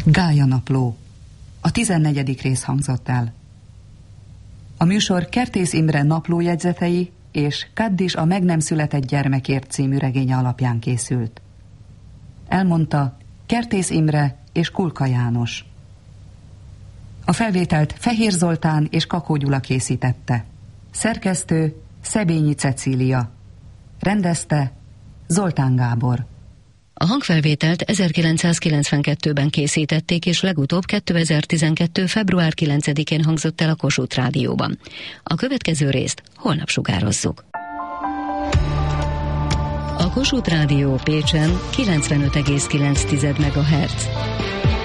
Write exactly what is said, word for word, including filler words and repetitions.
Gája napló. A tizennegyedik rész hangzott el. A műsor Kertész Imre naplójegyzetei és Kaddis a meg nem született gyermekért című regénye alapján készült. Elmondta Kertész Imre és Kulka János. A felvételt Fehér Zoltán és Kakó Gyula készítette. Szerkesztő Szebényi Cecília. Rendezte Zoltán Gábor. A hangfelvételt ezerkilencszázkilencvenkettőben készítették, és legutóbb kétezer-tizenkettő. február kilencedikén hangzott el a Kossuth Rádióban. A következő részt holnap sugározzuk. A Kossuth Rádió Pécsen kilencvenöt egész kilenc megahertz.